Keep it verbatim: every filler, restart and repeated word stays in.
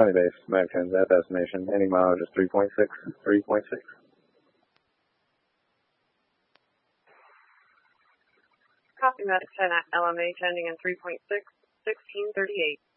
Honey base, Mac ten at destination. Ending mileage is three point six, three point six. Copy, Medic ten at L M H ending in three point six, sixteen thirty-eight.